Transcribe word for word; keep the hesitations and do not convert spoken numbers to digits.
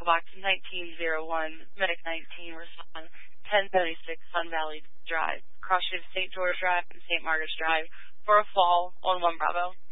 Box nineteen oh one, Medic nineteen, respond ten seventy-six Sun Valley Drive, cross street of Saint George Drive and Saint Margaret's Drive for a fall on one Bravo.